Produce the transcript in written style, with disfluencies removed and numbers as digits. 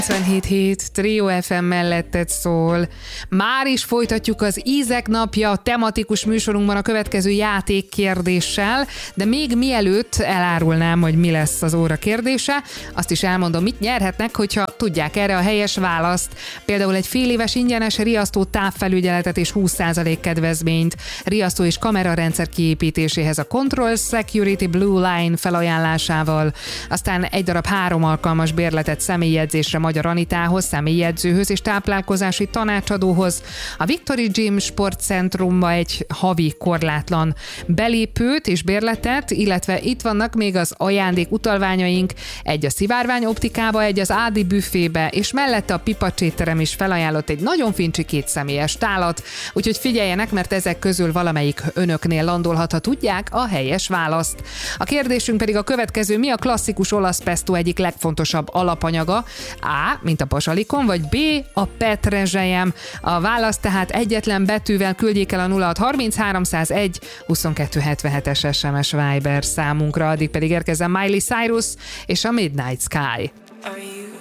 97.7 Trio FM melletted szól. Már is folytatjuk az Ízek napja tematikus műsorunkban a következő játékkérdéssel, de még mielőtt elárulnám, hogy mi lesz az óra kérdése, azt is elmondom, mit nyerhetnek, hogyha tudják erre a helyes választ. Például egy fél éves ingyenes riasztó távfelügyeletet és 20% kedvezményt, riasztó és kamerarendszer kiépítéséhez a Control Security Blue Line felajánlásával, aztán egy darab 3 alkalmas bérletet személyjegyzésre Magyar Anitához, személyjegyzőhöz és táplálkozási tanácsadóhoz, a Victory Gym sportcentrumba egy havi korlátlan belépőt és bérletet, illetve itt vannak még az ajándék utalványaink, egy a Szivárvány optikába, egy az Ádi büfébe, és mellette a Pipacsétterem is felajánlott egy nagyon fincsi 2 személyes tálat, úgyhogy figyeljenek, mert ezek közül valamelyik önöknél landolhat, ha tudják a helyes választ. A kérdésünk pedig a következő: mi a klasszikus olasz pesto egyik legfontosabb alapanyaga? A, mint a pasalikon, vagy B, a petrezselyem. A válasz tehát egyetlen betűvel küldjék el a 0630 301 2277-es SMS Viber számunkra, addig pedig érkezzen Miley Cyrus és a Midnight Sky.